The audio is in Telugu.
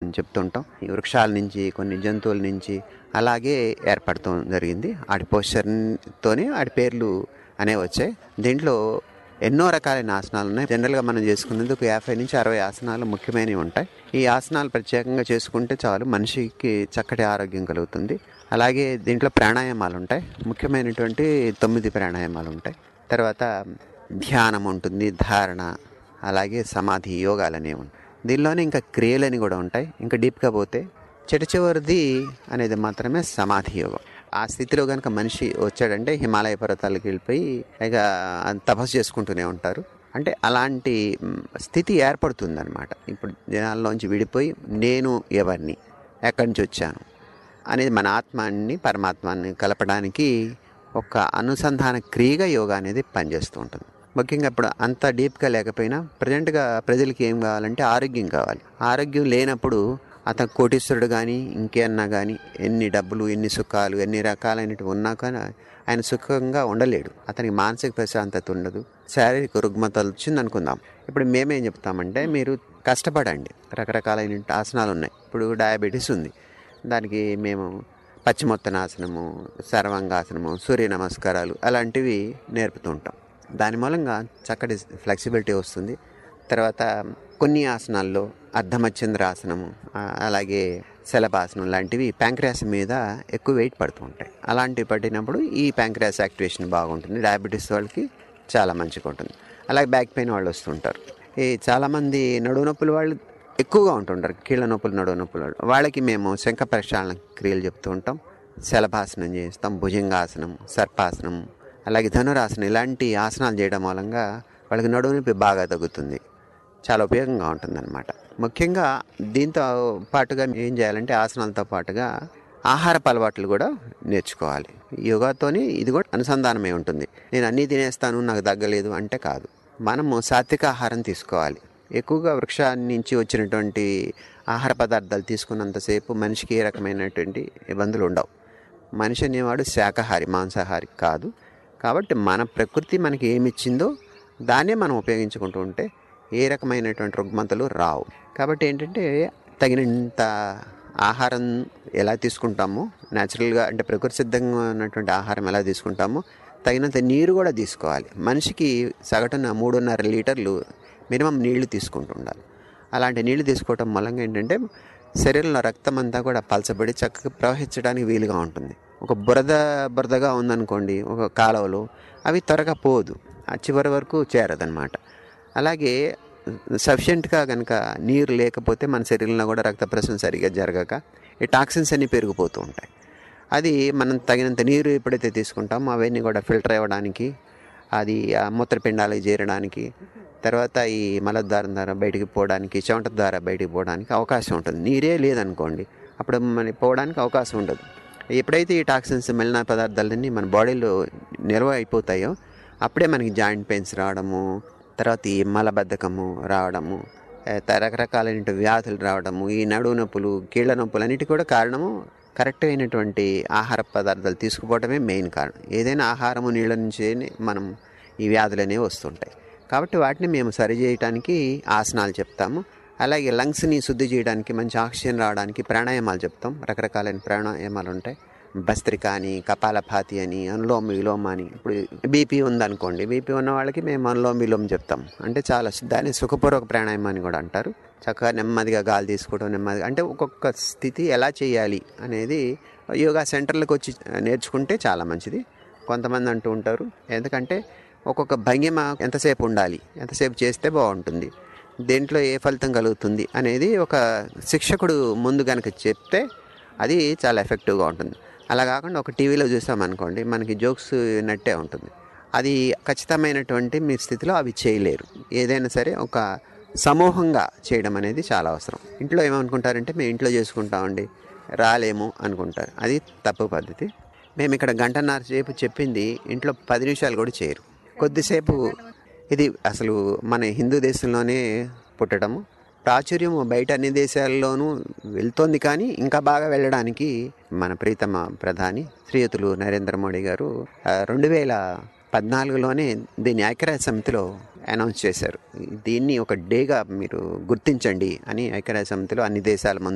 చెప్తుంటాం. ఈ వృక్షాల నుంచి, కొన్ని జంతువుల నుంచి అలాగే ఏర్పడటం జరిగింది. వాటి పోస్చర్తోనే వాటి పేర్లు అనేవి వచ్చాయి. దీంట్లో ఎన్నో రకాలైన ఆసనాలు ఉన్నాయి. జనరల్గా మనం చేసుకునేందుకు 50 నుంచి 60 ఆసనాలు ముఖ్యమైనవి ఉంటాయి. ఈ ఆసనాలు ప్రత్యేకంగా చేసుకుంటే చాలు మనిషికి చక్కటి ఆరోగ్యం కలుగుతుంది. అలాగే దీంట్లో ప్రాణాయామాలు ఉంటాయి. ముఖ్యమైనటువంటి 9 ప్రాణాయామాలు ఉంటాయి. తర్వాత ధ్యానం ఉంటుంది, ధారణ, అలాగే సమాధి, యోగాలు అనేవి ఉంటాయి. దీనిలోనే ఇంకా క్రియలని కూడా ఉంటాయి. ఇంకా డీప్గా పోతే చివరిది అనేది మాత్రమే సమాధి యోగం. ఆ స్థితిలో కనుక మనిషి వచ్చాడంటే హిమాలయ పర్వతాలకు వెళ్ళిపోయి ఇక తపస్సు చేసుకుంటూనే ఉంటారు. అంటే అలాంటి స్థితి ఏర్పడుతుందన్నమాట. ఇప్పుడు జనాల్లోంచి విడిపోయి నేను ఎవరిని, ఎక్కడి నుంచి వచ్చాను అనేది మన ఆత్మాన్ని పరమాత్మాన్ని కలపడానికి ఒక అనుసంధాన క్రియగా యోగా అనేది పనిచేస్తూ ఉంటుంది. ముఖ్యంగా ఇప్పుడు అంత డీప్గా లేకపోయినా ప్రజెంట్గా ప్రజలకి ఏం కావాలంటే ఆరోగ్యం కావాలి. ఆరోగ్యం లేనప్పుడు అతను కోటీశ్వరుడు కానీ ఇంకేమన్నా కానీ ఎన్ని డబ్బులు, ఎన్ని సుఖాలు, ఎన్ని రకాలైనవి ఉన్నా కానీ ఆయన సుఖంగా ఉండలేడు. అతనికి మానసిక ప్రశాంతత ఉండదు, శారీరక రుగ్మతలు వచ్చింది అనుకుందాం. ఇప్పుడు మేమేం చెప్తామంటే మీరు కష్టపడండి. రకరకాలైన ఆసనాలు ఉన్నాయి. ఇప్పుడు డయాబెటీస్ ఉంది, దానికి మేము పశ్చిమోత్తనాసనము, సర్వాంగాసనము, సూర్య నమస్కారాలు అలాంటివి నేర్పుతూ ఉంటాం. దాని మూలంగా చక్కటి ఫ్లెక్సిబిలిటీ వస్తుంది. తర్వాత కొన్ని ఆసనాల్లో అర్ధమచంద్రాసనము, అలాగే శలభాసనం లాంటివి ప్యాంక్రియాస్ మీద ఎక్కువ వెయిట్ పడుతూ ఉంటాయి. అలాంటివి పట్టినప్పుడు ఈ ప్యాంక్రియాస్ యాక్టివేషన్ బాగుంటుంది. డయాబెటీస్ వాళ్ళకి చాలా మంచిగా ఉంటుంది. అలాగే బ్యాక్ పెయిన్ వాళ్ళు వస్తుంటారు. ఈ చాలామంది నడువు నొప్పులు వాళ్ళు ఎక్కువగా ఉంటుంటారు. కీళ్ళ నొప్పులు, నడువు నొప్పులు వాళ్ళకి మేము శంఖ ప్రక్షాళన క్రియలు చెప్తూ ఉంటాం. శలభాసనం చేస్తాం, భుజంగాసనం, సర్పాసనం, అలాగే ధనురాసనం ఇలాంటి ఆసనాలు చేయడం మూలంగా వాళ్ళకి నడువు నొప్పి బాగా తగ్గుతుంది. చాలా ఉపయోగంగా ఉంటుందన్నమాట. ముఖ్యంగా దీంతో పాటుగా ఏం చేయాలంటే ఆసనాలతో పాటుగా ఆహారపు అలవాట్లు కూడా నేర్చుకోవాలి. యోగాతోని ఇది కూడా అనుసంధానమే ఉంటుంది. నేను అన్నీ తినేస్తాను, నాకు తగ్గలేదు అంటే కాదు. మనము సాత్విక ఆహారం తీసుకోవాలి. ఎక్కువగా వృక్షాన్ని నుంచి వచ్చినటువంటి ఆహార పదార్థాలు తీసుకున్నంతసేపు మనిషికి ఏ రకమైనటువంటి ఇబ్బందులు ఉండవు. మనిషి అనేవాడు శాకాహారి, మాంసాహారి కాదు. కాబట్టి మన ప్రకృతి మనకి ఏమిచ్చిందో దాన్నే మనం ఉపయోగించుకుంటూ ఉంటే ఏ రకమైనటువంటి రుగ్మతలు రావు. కాబట్టి ఏంటంటే తగినంత ఆహారం ఎలా తీసుకుంటామో న్యాచురల్గా, అంటే ప్రకృతి సిద్ధంగా ఉన్నటువంటి ఆహారం ఎలా తీసుకుంటామో తగినంత నీరు కూడా తీసుకోవాలి. మనిషికి సగటున 3.5 లీటర్లు మినిమం నీళ్లు తీసుకుంటూ ఉండాలి. అలాంటి నీళ్లు తీసుకోవటం మూలంగా ఏంటంటే శరీరంలో రక్తం అంతా కూడా పలచబడి చక్కగా ప్రవహించడానికి వీలుగా ఉంటుంది. ఒక బురదగా ఉందనుకోండి ఒక కాలువలో, అవి త్వరగా పోదు, ఆ చివరి వరకు చేరదనమాట. అలాగే సఫిషియెంట్గా కనుక నీరు లేకపోతే మన శరీరంలో కూడా రక్త ప్రసరణ సరిగ్గా జరగక ఈ టాక్సిన్స్ అన్నీ పెరిగిపోతూ ఉంటాయి. అది మనం తగినంత నీరు ఎప్పుడైతే తీసుకుంటామో అవన్నీ కూడా ఫిల్టర్ అవ్వడానికి, అది ఆ మూత్రపిండాలకు చేరడానికి, తర్వాత ఈ మలద్వారం ద్వారా బయటికి పోవడానికి, చెమట ద్వారా బయటికి పోవడానికి అవకాశం ఉంటుంది. నీరే లేదనుకోండి అప్పుడు మన పోవడానికి అవకాశం ఉండదు. ఎప్పుడైతే ఈ టాక్సిన్స్, మలిన పదార్థాలన్నీ మన బాడీలో నిల్వ అయిపోతాయో అప్పుడే మనకి జాయింట్ పెయిన్స్ రావడము, తర్వాత ఈ మలబద్ధకము రావడము, రకరకాలైన వ్యాధులు రావడము, ఈ నడువు నొప్పులు, కీళ్ళ నొప్పులు అన్నిటి కూడా కారణము కరెక్ట్ అయినటువంటి ఆహార పదార్థాలు తీసుకుపోవడమే మెయిన్ కారణం. ఏదైనా ఆహారము, నీళ్ళ నుంచే మనం ఈ వ్యాధులు అనేవి వస్తుంటాయి. కాబట్టి వాటిని మేము సరిచేయడానికి ఆసనాలు చెప్తాము. అలాగే లంగ్స్ని శుద్ధి చేయడానికి, మంచి ఆక్సిజన్ రావడానికి ప్రాణాయామాలు చెప్తాం. రకరకాలైన ప్రాణాయామాలు ఉంటాయి. భస్త్రిక అని, కపాలభాతి అని, అనులోమ విలోమ అని. ఇప్పుడు బీపీ ఉందనుకోండి, బీపీ ఉన్న వాళ్ళకి మేము అనులోమ విలోమ చెప్తాం. అంటే చాలా దాన్ని సుఖపూర్వక ప్రాణాయామం అని కూడా అంటారు. చక్కగా నెమ్మదిగా గాలి తీసుకోవడం, నెమ్మదిగా, అంటే ఒక్కొక్క స్థితి ఎలా చేయాలి అనేది యోగా సెంటర్లకు వచ్చి నేర్చుకుంటే చాలా మంచిది. కొంతమంది అంటూ ఉంటారు, ఎందుకంటే ఒక్కొక్క భంగిమ ఎంతసేపు ఉండాలి, ఎంతసేపు చేస్తే బాగుంటుంది, దేంట్లో ఏ ఫలితం కలుగుతుంది అనేది ఒక శిక్షకుడు ముందు కనుక చెప్తే అది చాలా ఎఫెక్టివ్గా ఉంటుంది. అలా కాకుండా ఒక టీవీలో చూసామనుకోండి, మనకి జోక్స్ విన్నట్టే ఉంటుంది. అది ఖచ్చితమైనటువంటి మీ స్థితిలో అవి చేయలేరు. ఏదైనా సరే ఒక సమూహంగా చేయడం అనేది చాలా అవసరం. ఇంట్లో ఏమనుకుంటారంటే మేము ఇంట్లో చేసుకుంటామండి, రాలేము అనుకుంటారు. అది తప్పు పద్ధతి. మేము ఇక్కడ 1.5 గంట సేపు చెప్పింది ఇంట్లో 10 నిమిషాలు కూడా చేయరు. కొద్దిసేపు ఇది అసలు మన హిందూ దేశంలోనే పుట్టడము, ప్రాచుర్యము బయట అన్ని దేశాల్లోనూ వెళ్తోంది. కానీ ఇంకా బాగా వెళ్ళడానికి మన ప్రీతమ ప్రధాని శ్రీయుతులు నరేంద్ర మోడీ గారు 2014లోనే దీన్ని ఐక్యరాజ్య సమితిలో అనౌన్స్ చేశారు. దీన్ని ఒక డేగా మీరు గుర్తించండి అని ఐక్యరాజ్య సమితిలో అన్ని దేశాల ముందు